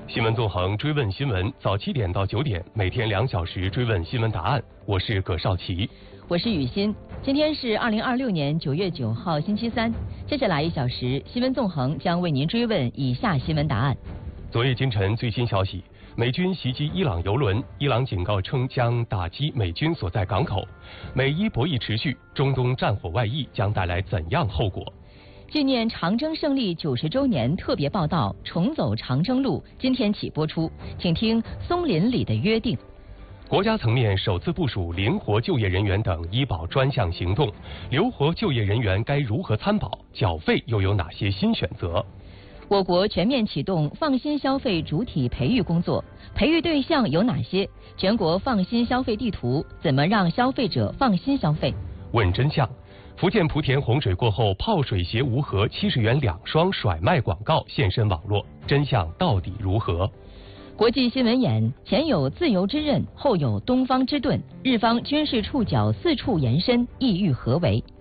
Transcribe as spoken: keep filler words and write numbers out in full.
新闻纵横追问新闻，早七点到九点，每天两小时追问新闻答案。我是葛少奇， 我是雨欣。今天是二零二六年九月九号，星期三。接下来一小时，新闻纵横将为您追问以下新闻答案。 昨夜今晨最新消息，美军袭击伊朗油轮，伊朗警告称将打击美军所在港口。美伊博弈持续，中东战火外溢将带来怎样后果？ 纪念长征胜利九十周年特别报道《重走长征路》今天起播出，请听松林里的约定。 国家层面首次部署灵活就业人员等医保专项行动，留活就业人员该如何参保？缴费又有哪些新选择？ 我国全面启动放心消费主体培育工作，培育对象有哪些？全国放心消费地图，怎么让消费者放心消费？ 问真相。福建莆田洪水过后，泡水鞋无盒七十元两双甩卖广告现身网络，真相到底如何？ 国际新闻眼，前有自由之刃，后有东方之盾，日方军事触角四处延伸，意欲何为？